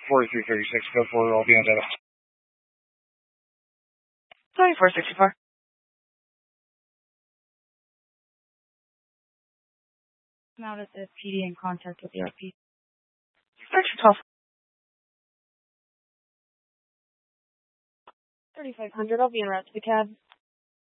4336, go forward, I'll be on data. 2464. I'm out at the PD in contact with the RP. Search for 12. 3500, I'll be en route to the cab.